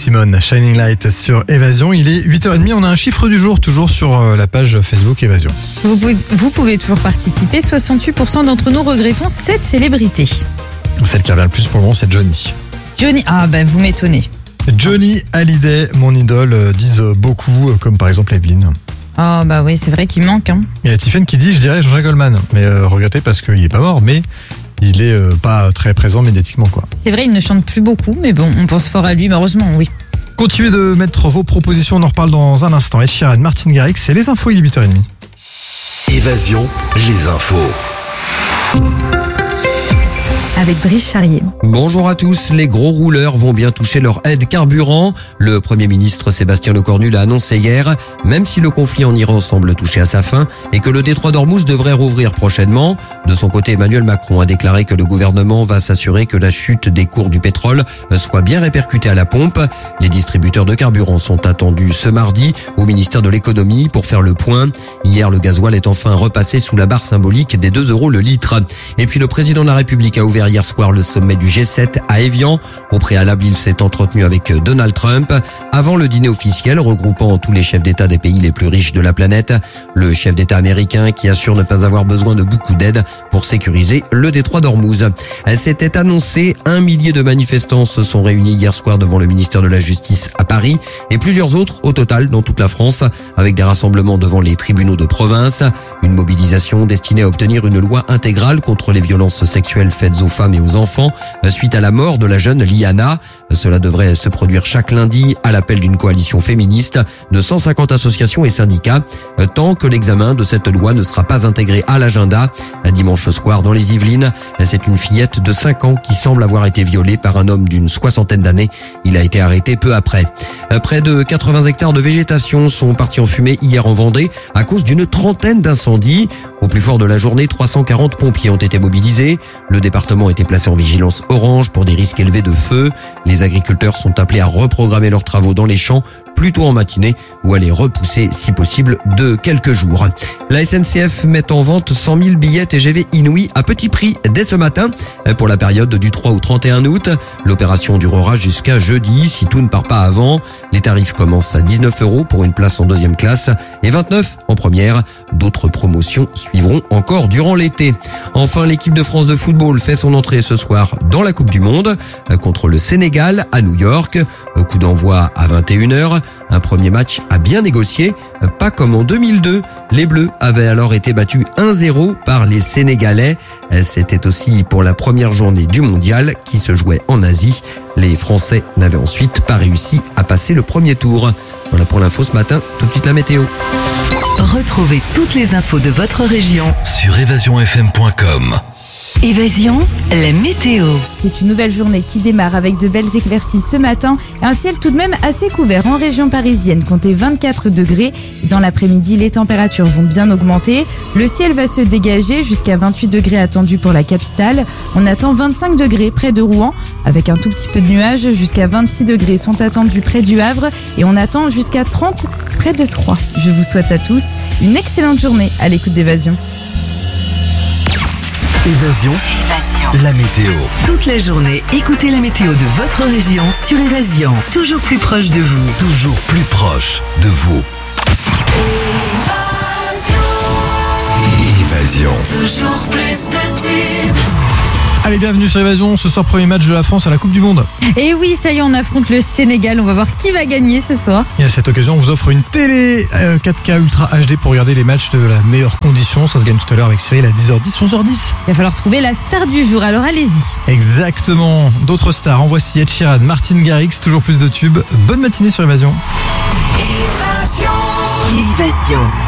Simone, Shining Light sur Évasion. Il est 8h30, on a un chiffre du jour, toujours sur la page Facebook Évasion. Vous pouvez toujours participer, 68% d'entre nous regrettons cette célébrité. Celle qui revient le plus pour le moment, c'est Johnny. Johnny, vous m'étonnez. Johnny Hallyday, mon idole, disent beaucoup, comme par exemple Evelyne. Oui, c'est vrai qu'il manque. Il y a Tiffen qui dit, je dirais Jean-Jacques Goldman, mais regretté parce qu'il est pas mort, mais il est pas très présent médiatiquement, quoi. C'est vrai, il ne chante plus beaucoup, mais bon, on pense fort à lui, malheureusement, oui. Continuez de mettre vos propositions, on en reparle dans un instant. Ed Sheeran, Martin Garrix, c'est les infos, il est 8h30. Évasion, les infos. Avec Brice Charrier. Bonjour à tous, les gros rouleurs vont bien toucher leur aide carburant. Le Premier ministre Sébastien Lecornu l'a annoncé hier, même si le conflit en Iran semble toucher à sa fin et que le détroit d'Ormuz devrait rouvrir prochainement. De son côté, Emmanuel Macron a déclaré que le gouvernement va s'assurer que la chute des cours du pétrole soit bien répercutée à la pompe. Les distributeurs de carburant sont attendus ce mardi au ministère de l'économie pour faire le point. Hier, le gasoil est enfin repassé sous la barre symbolique des 2 € le litre. Et puis le président de la République a ouvert hier soir le sommet du G7 à Évian. Au préalable, il s'est entretenu avec Donald Trump. Avant le dîner officiel regroupant tous les chefs d'État des pays les plus riches de la planète, le chef d'État américain qui assure ne pas avoir besoin de beaucoup d'aide pour sécuriser le détroit d'Ormuz. C'était annoncé, 1 millier de manifestants se sont réunis hier soir devant le ministère de la Justice à Paris et plusieurs autres au total dans toute la France avec des rassemblements devant les tribunaux de province. Une mobilisation destinée à obtenir une loi intégrale contre les violences sexuelles faites aux femmes et aux enfants suite à la mort de la jeune Liana. Cela devrait se produire chaque lundi à l'appel d'une coalition féministe de 150 associations et syndicats tant que l'examen de cette loi ne sera pas intégré à l'agenda. Dimanche soir dans les Yvelines, c'est une fillette de 5 ans qui semble avoir été violée par un homme d'une 60aine d'années. Il a été arrêté peu après. Près de 80 hectares de végétation sont partis en fumée hier en Vendée à cause d'une trentaine d'incendies. Au plus fort de la journée, 340 pompiers ont été mobilisés. Le département a été placé en vigilance orange pour des risques élevés de feu. Les agriculteurs sont appelés à reprogrammer leurs travaux dans les champs plutôt en matinée ou à les repousser si possible de quelques jours. La SNCF met en vente 100 000 billets TGV Inouï à petit prix dès ce matin pour la période du 3 au 31 août. L'opération durera jusqu'à jeudi si tout ne part pas avant. Les tarifs commencent à 19 € pour une place en deuxième classe et 29 en première. D'autres promotions suivront encore durant l'été. Enfin, l'équipe de France de football fait son entrée ce soir dans la Coupe du Monde contre le Sénégal à New York. Coup d'envoi à 21h. Un premier match à bien négocier, pas comme en 2002. Les Bleus avaient alors été battus 1-0 par les Sénégalais. C'était aussi pour la première journée du mondial qui se jouait en Asie. Les Français n'avaient ensuite pas réussi à passer le premier tour. Voilà pour l'info ce matin, tout de suite la météo. Retrouvez toutes les infos de votre région Sur évasionfm.com. Évasion, la météo. C'est une nouvelle journée qui démarre avec de belles éclaircies ce matin et un ciel tout de même assez couvert en région parisienne, comptez 24 degrés. Dans l'après-midi, les températures vont bien augmenter. Le ciel va se dégager jusqu'à 28 degrés attendus pour la capitale. On attend 25 degrés près de Rouen avec un tout petit peu de nuages. Jusqu'à 26 degrés sont attendus près du Havre et on attend jusqu'à 30 près de Troyes. Je vous souhaite à tous une excellente journée à l'écoute d'Évasion. Évasion, la météo. Toute la journée, écoutez la météo de votre région sur Évasion. Toujours plus proche de vous. Toujours plus proche de vous. Évasion. Toujours plus de tubes. Allez, bienvenue sur Évasion, ce soir premier match de la France à la Coupe du Monde. Et oui, ça y est, on affronte le Sénégal. On va voir qui va gagner ce soir. Et à cette occasion, on vous offre une télé 4K Ultra HD pour regarder les matchs de la meilleure condition. Ça se gagne tout à l'heure avec Cyril à 10h10, 11h10. Il va falloir trouver la star du jour, alors allez-y. Exactement, d'autres stars. En voici Ed Sheeran, Martin Garrix, toujours plus de tubes. Bonne matinée sur Évasion. Évasion.